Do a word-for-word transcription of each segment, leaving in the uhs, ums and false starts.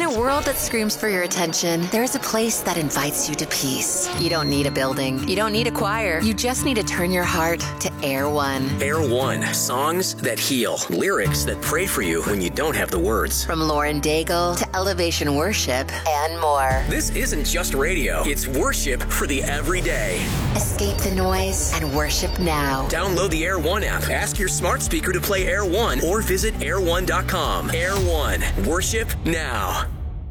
a world that screams for your attention, there's a place that invites you to peace. You don't need a building. You don't need a choir. You just need to turn your heart to Air One. Air One. Songs that heal. Lyrics that pray for you when you don't have the words. From Lauren Daigle to Elevation Worship and more. This isn't just radio. It's worship for the everyday. Escape the noise and worship now. Download the Air One app. Ask your smart speaker to play Air One or visit air one dot com. Air One. Worship now.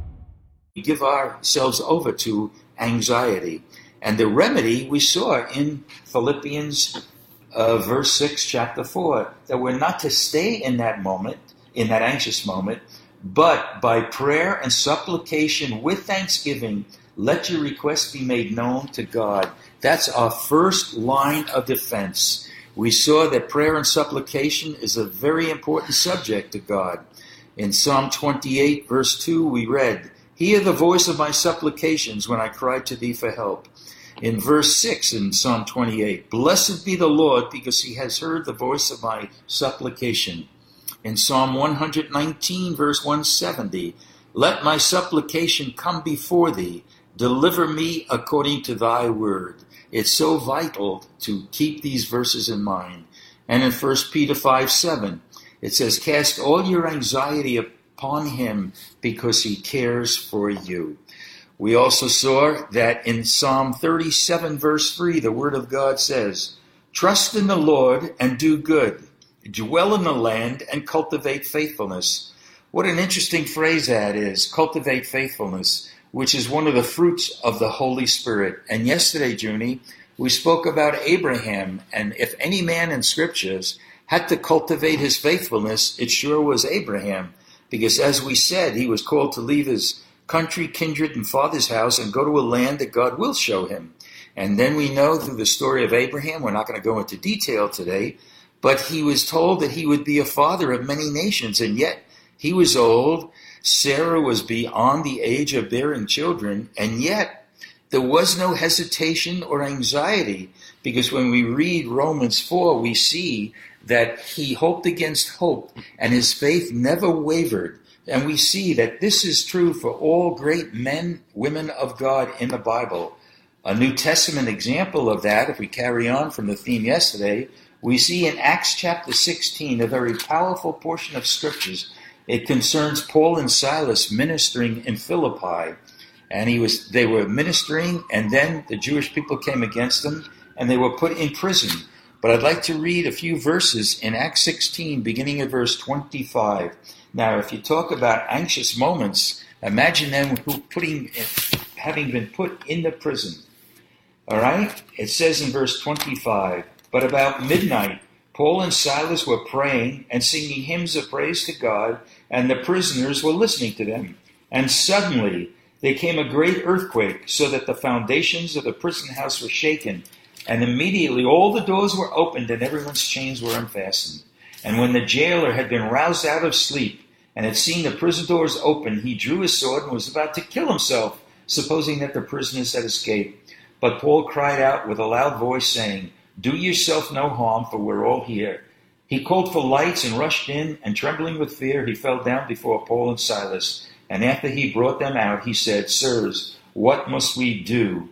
We give ourselves over to anxiety. And the remedy we saw in Philippians uh, verse six, chapter four, that we're not to stay in that moment, in that anxious moment, but by prayer and supplication with thanksgiving, let your requests be made known to God. That's our first line of defense. We saw that prayer and supplication is a very important subject to God. In Psalm twenty-eight, verse two, we read, "Hear the voice of my supplications when I cry to thee for help." In verse six in Psalm twenty-eight, "Blessed be the Lord, because he has heard the voice of my supplication." In Psalm one nineteen, verse one seventy, "Let my supplication come before thee. Deliver me according to thy word." It's so vital to keep these verses in mind. And in First Peter five seven, it says, "Cast all your anxiety upon him because he cares for you." We also saw that in Psalm thirty-seven, verse three, the word of God says, "Trust in the Lord and do good. Dwell in the land and cultivate faithfulness." What an interesting phrase that is, cultivate faithfulness, which is one of the fruits of the Holy Spirit. And yesterday, Junie, we spoke about Abraham, and if any man in scriptures had to cultivate his faithfulness, it sure was Abraham. Because as we said, he was called to leave his country, kindred, and father's house and go to a land that God will show him. And then we know through the story of Abraham, we're not going to go into detail today, but he was told that he would be a father of many nations, and yet he was old. Sarah was beyond the age of bearing children, and yet there was no hesitation or anxiety, because when we read Romans four, we see that he hoped against hope, and his faith never wavered. And we see that this is true for all great men, women of God in the Bible. A New Testament example of that, if we carry on from the theme yesterday, we see in Acts chapter sixteen, a very powerful portion of scriptures. It concerns Paul and Silas ministering in Philippi. And he was, they were ministering, and then the Jewish people came against them, and they were put in prison. But I'd like to read a few verses in Acts sixteen, beginning at verse twenty-five. Now, if you talk about anxious moments, imagine them putting, having been put in the prison. All right? It says in verse twenty-five, "But about midnight, Paul and Silas were praying and singing hymns of praise to God, and the prisoners were listening to them. And suddenly there came a great earthquake, so that the foundations of the prison house were shaken. And immediately all the doors were opened and everyone's chains were unfastened. And when the jailer had been roused out of sleep and had seen the prison doors open, he drew his sword and was about to kill himself, supposing that the prisoners had escaped. But Paul cried out with a loud voice, saying, 'Do yourself no harm, for we're all here.' He called for lights and rushed in, and trembling with fear, he fell down before Paul and Silas. And after he brought them out, he said, 'Sirs, what must we do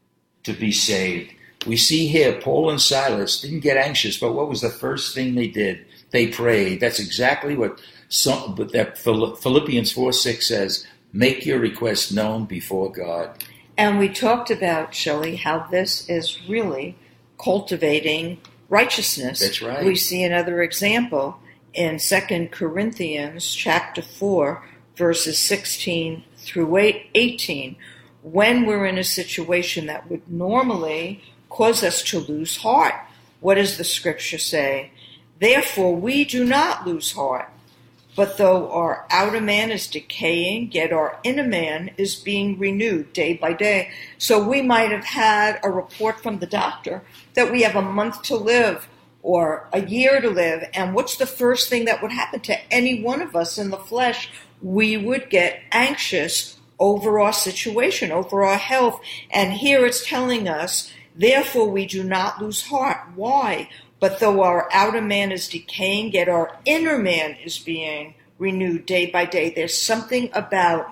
to be saved?'" We see here Paul and Silas didn't get anxious, but what was the first thing they did? They prayed. That's exactly what some, but that Philippians four six says, "Make your requests known before God." And we talked about, Shelley, how this is really cultivating righteousness. That's right. We see another example in Second Corinthians chapter four, verses sixteen through eighteen, when we're in a situation that would normally cause us to lose heart. What does the scripture say? "Therefore we do not lose heart, but though our outer man is decaying, yet our inner man is being renewed day by day." So we might have had a report from the doctor that we have a month to live or a year to live, and what's the first thing that would happen to any one of us in the flesh? We would get anxious over our situation, over our health. And here it's telling us, "Therefore we do not lose heart." Why? "But though our outer man is decaying, yet our inner man is being renewed day by day." There's something about